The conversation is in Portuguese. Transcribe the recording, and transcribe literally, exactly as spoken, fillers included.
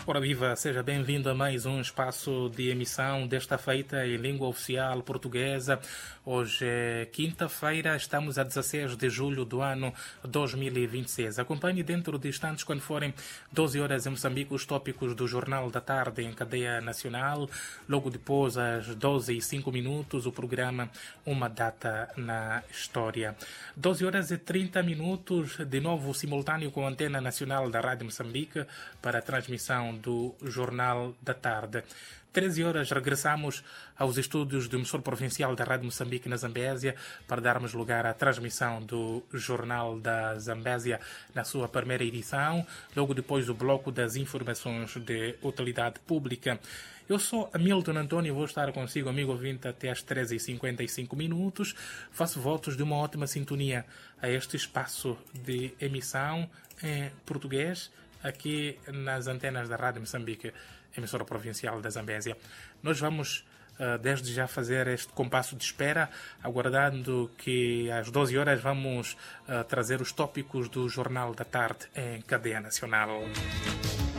Ora viva, seja bem-vindo a mais um espaço de emissão desta feita em língua oficial portuguesa. Hoje é quinta-feira, estamos a dezasseis de julho do ano dois mil e vinte e seis. Acompanhe dentro de instantes, quando forem doze horas em Moçambique, os tópicos do Jornal da Tarde em cadeia nacional. Logo depois, às doze e cinco minutos, o programa Uma Data na História. doze horas e trinta minutos, de novo simultâneo com a antena nacional da Rádio Moçambique para a transmissão do Jornal da Tarde. treze horas regressamos aos estúdios do emissor provincial da Rádio Moçambique na Zambésia para darmos lugar à transmissão do Jornal da Zambésia na sua primeira edição, logo depois do bloco das informações de utilidade pública. Eu sou Hamilton António e vou estar consigo, amigo ouvinte, até às treze e cinquenta e cinco minutos. Faço votos de uma ótima sintonia a este espaço de emissão em português aqui nas antenas da Rádio Moçambique, emissora provincial da Zambésia. Nós vamos uh, desde já fazer este compasso de espera, aguardando que às doze horas vamos uh, trazer os tópicos do Jornal da Tarde em cadeia nacional.